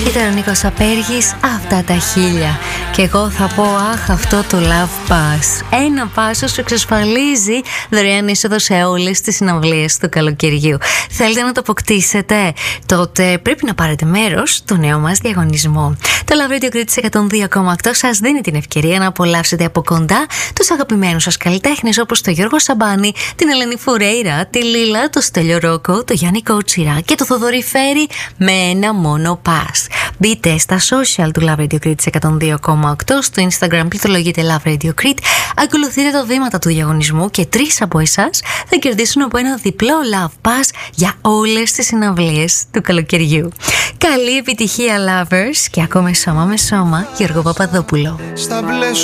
Ήταν ο Νίκος Απέργης, αυτά τα 1000. Και εγώ θα πω, αχ, αυτό το Love Pass. Ένα πάσο σου εξασφαλίζει δωρεάν είσοδο σε όλες τις συναυλίες του καλοκαιριού. Θέλετε να το αποκτήσετε? Τότε πρέπει να πάρετε μέρος στο νέο μας διαγωνισμό. Το Love Radio Crete 102,8 σας δίνει την ευκαιρία να απολαύσετε από κοντά τους αγαπημένους σας καλλιτέχνες, όπως τον Γιώργο Σαμπάνη, την Ελένη Φουρέιρα, τη Λίλα, το Στέλιο Ρόκο, το Γιάννη Κότσιρα και το Θοδωρή Φέρη με ένα μόνο pass. Μπείτε στα social του Love Radio Crete 102,8, στο Instagram πληκτρολογείτε Love Radio Crete, ακολουθείτε τα βήματα του διαγωνισμού και 3 από εσάς θα κερδίσουν από ένα διπλό Love Pass για όλες τις συναυλίες του καλοκαιριού. Καλή επιτυχία, lovers, και ακόμα σώμα με σώμα, Γιώργο Παπαδόπουλο.